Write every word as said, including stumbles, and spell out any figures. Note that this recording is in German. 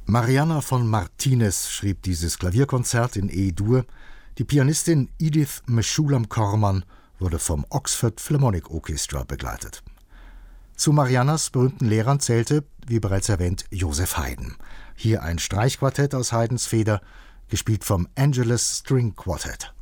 Marianna von Martinez schrieb dieses Klavierkonzert in E-Dur. Die Pianistin Edith Meshulam-Korman wurde vom Oxford Philharmonic Orchestra begleitet. Zu Mariannas berühmten Lehrern zählte, wie bereits erwähnt, Joseph Haydn. Hier ein Streichquartett aus Haydns Feder, gespielt vom Angelus String Quartet.